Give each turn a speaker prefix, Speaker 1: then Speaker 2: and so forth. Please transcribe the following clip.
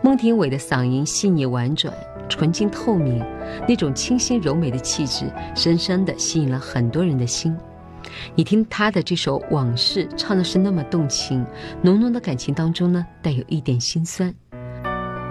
Speaker 1: 孟庭苇的嗓音细腻婉转，纯净透明，那种清新柔美的气质深深地吸引了很多人的心。你听他的这首《往事》唱的是那么动情，浓浓的感情当中呢，带有一点心酸。